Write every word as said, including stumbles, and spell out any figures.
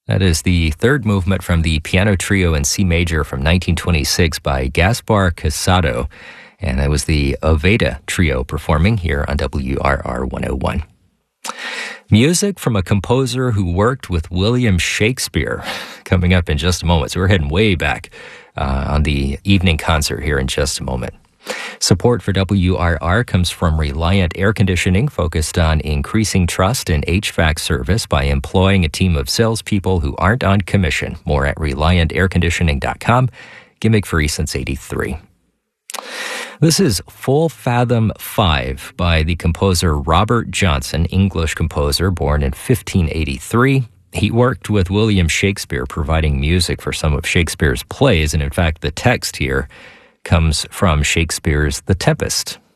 That is the third movement from the piano trio in C major from nineteen twenty-six by Gaspar Casado. And that was the Oveda Trio performing here on W R R one oh one. Music from a composer who worked with William Shakespeare coming up in just a moment. So we're heading way back uh, on the evening concert here in just a moment. Support for W R R comes from Reliant Air Conditioning, focused on increasing trust in H V A C service by employing a team of salespeople who aren't on commission. More at reliant air conditioning dot com. Gimmick free since eighty-three. This is Full Fathom five by the composer Robert Johnson, English composer born in fifteen eighty-three. He worked with William Shakespeare, providing music for some of Shakespeare's plays, and in fact, the text here comes from Shakespeare's The Tempest.